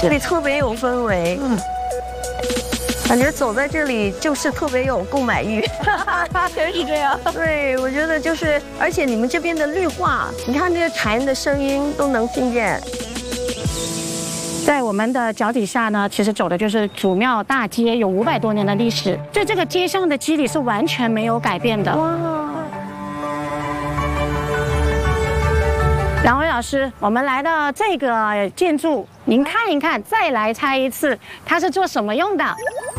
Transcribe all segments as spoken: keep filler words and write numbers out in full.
所以特别有氛围。嗯，感觉走在这里就是特别有购买欲。 真是这样。 对，我觉得就是，而且你们这边的绿化，你看这些蝉的声音都能听见。 在我们的脚底下呢，其实走的就是祖庙大街，有五百多年的历史。就这个街上的肌理是完全没有改变的。哇！两位老师，我们来到这个建筑，您看一看，再来猜一次，它是做什么用的？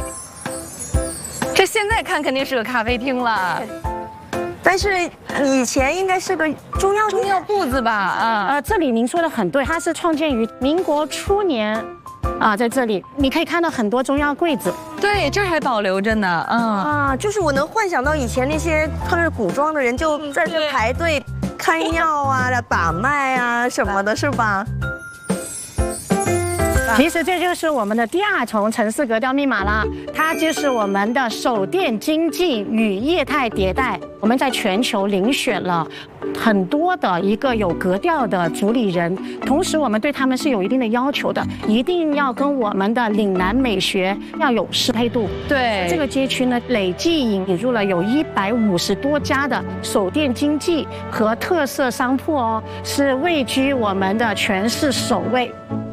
这现在看肯定是个咖啡厅了。 但是以前应该是个中药中药铺子吧？啊， 呃，这里您说的很对，它是创建于民国初年，啊，在这里你可以看到很多中药柜子。 对，这儿还保留着呢。嗯啊，就是我能幻想到以前那些穿着古装的人就在这排队看药啊、把脉啊什么的，是吧？ 其实这就是我们的第二重城市格调密码啦，它就是我们的手电经济与业态迭代。我们在全球遴选了很多的一个有格调的主理人，同时我们对他们是有一定的要求的，一定要跟我们的岭南美学要有适配度。 对， 这个街区呢，累计引引入了有一百五十多家的手电经济和特色商铺哦，是位居我们的全市首位。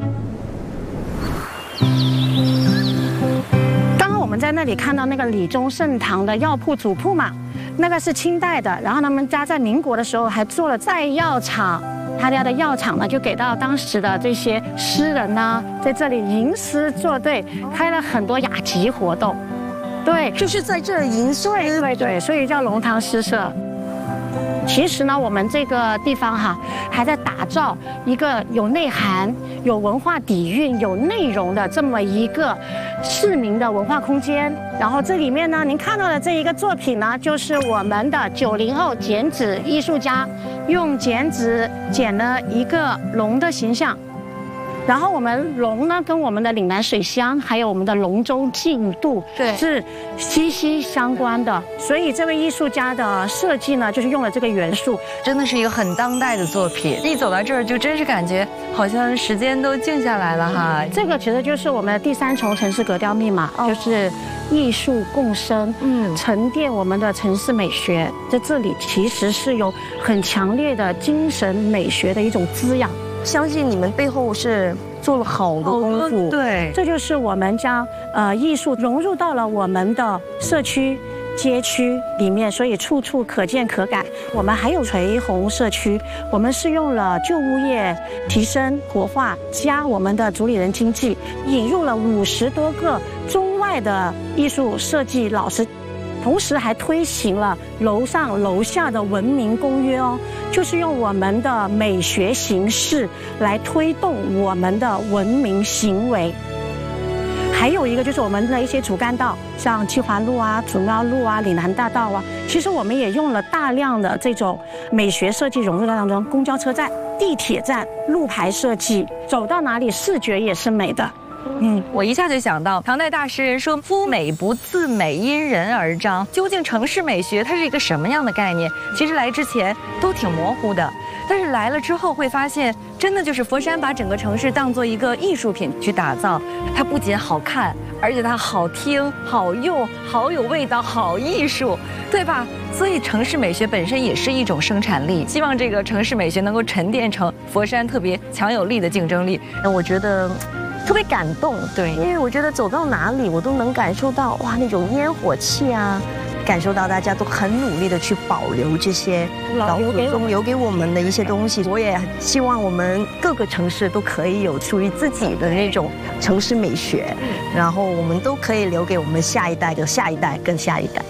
我们在那里看到那个李宗盛堂的药铺主铺嘛，那个是清代的，然后他们家在民国的时候还做了在药厂，他家的药厂呢就给到当时的这些诗人呢，在这里吟诗作对，开了很多雅集活动。对， 就是在这儿吟诗。 对对对，所以叫龙塘诗社。其实呢，我们这个地方哈，还在打造一个有内涵、有文化底蕴、有内容的这么一个市民的文化空间。然后这里面呢，您看到的这一个作品呢，就是我们的九零后剪纸艺术家用剪纸剪了一个龙的形象。然后我们龙呢，跟我们的岭南水乡还有我们的龙舟竞渡对是息息相关的，所以这位艺术家的设计呢，就是用了这个元素， 真的是一个很当代的作品。一走到这儿，就真是感觉好像时间都静下来了哈。 这个其实就是我们的第三重城市格调密码，哦、就是艺术共生，嗯，沉淀我们的城市美学。在这里其实是有很强烈的精神美学的一种滋养。 相信你们背后是做了好多功夫， 对， 这就是我们将呃艺术融入到了我们的社区、街区里面，所以处处可见可感。我们还有垂红社区，我们是用了旧物业提升活化，加我们的主理人经济，引入了五十多个中外的艺术设计老师。同时还推行了楼上楼下的文明公约哦，就是用我们的美学形式来推动我们的文明行为。还有一个就是我们的一些主干道，像七华路啊、祖庙路啊、岭南大道啊，其实我们也用了大量的这种美学设计融入当中，公交车站、地铁站、路牌设计，走到哪里视觉也是美的。 嗯，我一下就想到唐代大诗人说“夫美不自美，因人而彰”。究竟城市美学它是一个什么样的概念？其实来之前都挺模糊的，但是来了之后会发现，真的就是佛山把整个城市当做一个艺术品去打造。它不仅好看，而且它好听、好用、好有味道、好艺术，对吧？所以城市美学本身也是一种生产力。希望这个城市美学能够沉淀成佛山特别强有力的竞争力。 那我觉得特别感动， 对， 因为我觉得走到哪里我都能感受到哇那种烟火气啊，感受到大家都很努力的去保留这些老祖宗留给我们的一些东西。我也希望我们各个城市都可以有属于自己的那种城市美学，然后我们都可以留给我们下一代的下一代跟下一代。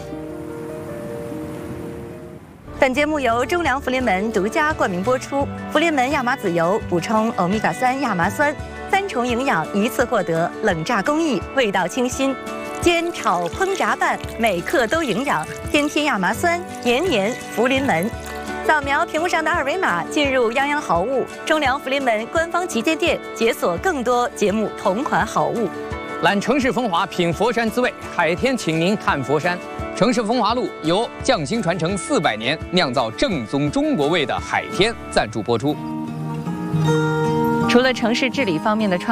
本节目由中粮福临门独家冠名播出。福临门亚麻籽油补充欧米伽三亚麻酸，三重营养一次获得，冷榨工艺，味道清新。煎炒烹炸拌，每克都营养，天天亚麻酸，年年福临门。扫描屏幕上的二维码，进入泱泱好物中粮福临门官方旗舰店，解锁更多节目同款好物。 览城市风华，品佛山滋味，海天请您看佛山。城市风华录由匠心传承四百年酿造正宗中国味的海天赞助播出。 除了城市治理方面的创